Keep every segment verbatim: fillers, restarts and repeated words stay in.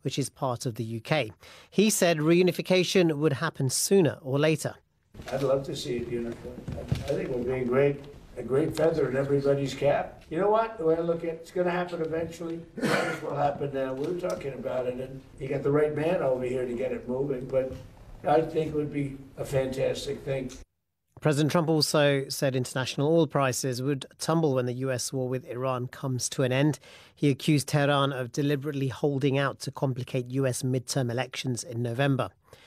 which is part of the U K. He said reunification would happen sooner or later. I'd love to see it unified. I think it would be a great, a great feather in everybody's cap. You know what? The way I look at it, it's going to happen eventually. It might as well happen now. We were talking about it, and you got the right man over here to get it moving, but I think it would be a fantastic thing. President Trump also said international oil prices would tumble when the U S war with Iran comes to an end. He accused Tehran of deliberately holding out to complicate U S midterm elections in November.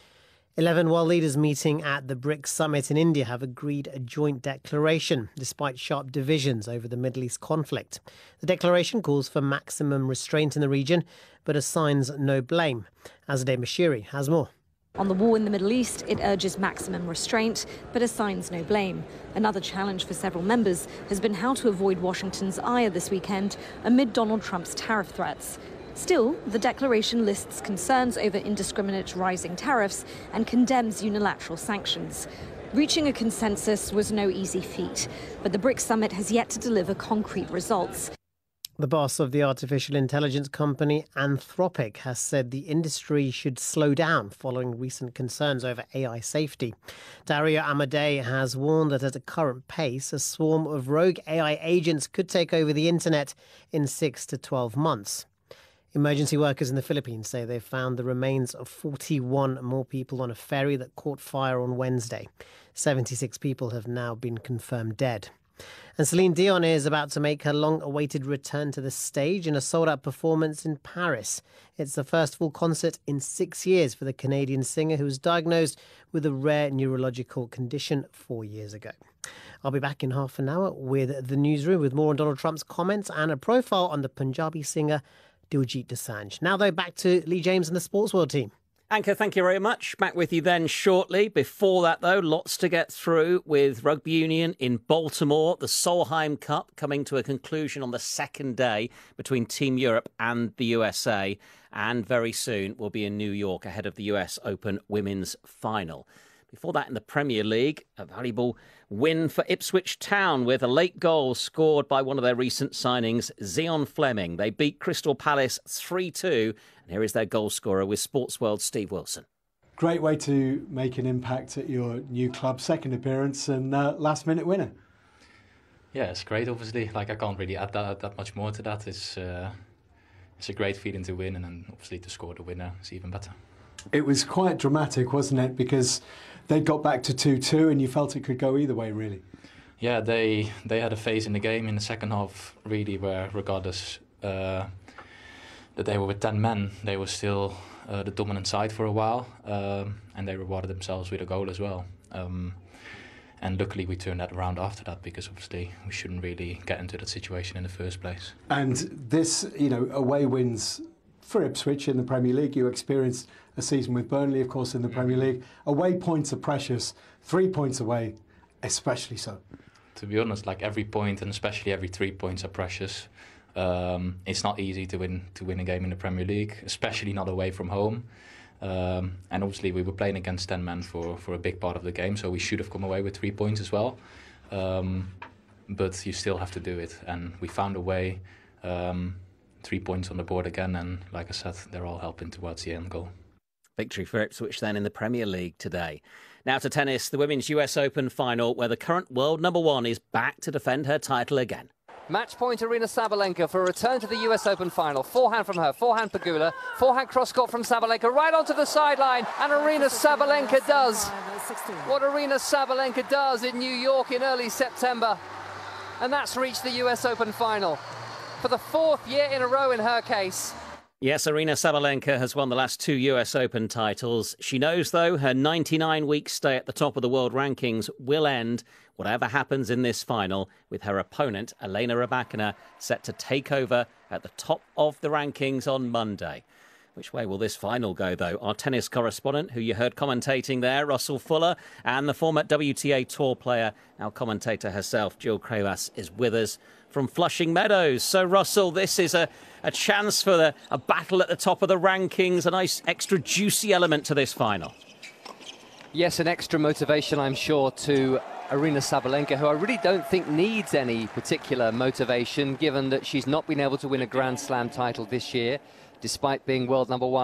Eleven world leaders meeting at the BRICS summit in India have agreed a joint declaration, despite sharp divisions over the Middle East conflict. The declaration calls for maximum restraint in the region, but assigns no blame. Azadeh Mashiri has more. On the war in the Middle East, it urges maximum restraint, but assigns no blame. Another challenge for several members has been how to avoid Washington's ire this weekend amid Donald Trump's tariff threats. Still, the declaration lists concerns over indiscriminate rising tariffs and condemns unilateral sanctions. Reaching a consensus was no easy feat, but the BRICS summit has yet to deliver concrete results. The boss of the artificial intelligence company Anthropic has said the industry should slow down following recent concerns over A I safety. Dario Amodei has warned that at a current pace, a swarm of rogue A I agents could take over the internet in six to twelve months. Emergency workers in the Philippines say they've found the remains of forty-one more people on a ferry that caught fire on Wednesday. seventy-six people have now been confirmed dead. And Celine Dion is about to make her long-awaited return to the stage in a sold-out performance in Paris. It's the first full concert in six years for the Canadian singer who was diagnosed with a rare neurological condition four years ago. I'll be back in half an hour with the newsroom with more on Donald Trump's comments and a profile on the Punjabi singer Diljit Dosanjh. Now, though, back to Lee James and the Sports World team. Anchor, thank you very much. Back with you then shortly. Before that, though, lots to get through with Rugby Union in Baltimore. The Solheim Cup coming to a conclusion on the second day between Team Europe and the U S A. And very soon we'll be in New York ahead of the U S Open Women's Final. Before that, in the Premier League, a valuable win for Ipswich Town with a late goal scored by one of their recent signings, Zion Fleming. They beat Crystal Palace three two. And here is their goal scorer with Sports World's Steve Wilson. Great way to make an impact at your new club, second appearance and uh, last minute winner. Yeah, it's great, obviously. Like, I can't really add that, that much more to that. It's, uh, it's a great feeling to win, and then obviously to score the winner is even better. It was quite dramatic, wasn't it? Because they got back to two two and you felt it could go either way, really. Yeah, they they had a phase in the game in the second half, really, where regardless uh, that they were with ten men, they were still uh, the dominant side for a while, um, and they rewarded themselves with a goal as well. Um, and luckily we turned that around after that, because obviously we shouldn't really get into that situation in the first place. And this, you know, away wins for Ipswich in the Premier League. You experienced a season with Burnley, of course, in the Premier League. Away points are precious. Three points away, especially so. To be honest, like every point, and especially every three points, are precious. Um, it's not easy to win to win a game in the Premier League, especially not away from home. Um, and obviously we were playing against ten men for, for a big part of the game, so we should have come away with three points as well. Um, but you still have to do it, and we found a way. Um, three points on the board again, and like I said, they're all helping towards the end goal. Victory for Ipswich then in the Premier League today. Now to tennis, the Women's U S Open final, where the current world number one is back to defend her title again. Match point Aryna Sabalenka for a return to the U S Open final. Forehand from her, forehand Pegula, forehand cross-court from Sabalenka, right onto the sideline, and Aryna Sabalenka does what Aryna Sabalenka does in New York in early September, and that's reached the U S Open final for the fourth year in a row in her case. Yes, Aryna Sabalenka has won the last two U S Open titles. She knows, though, her ninety-nine week stay at the top of the world rankings will end, whatever happens in this final, with her opponent, Elena Rybakina, set to take over at the top of the rankings on Monday. Which way will this final go, though? Our tennis correspondent, who you heard commentating there, Russell Fuller, and the former W T A Tour player, now commentator herself, Jill Cuevas, is with us from Flushing Meadows. So, Russell, this is a, a chance for the, a battle at the top of the rankings, a nice extra juicy element to this final. Yes, an extra motivation, I'm sure, to Aryna Sabalenka, who I really don't think needs any particular motivation, given that she's not been able to win a Grand Slam title this year, despite being world number one.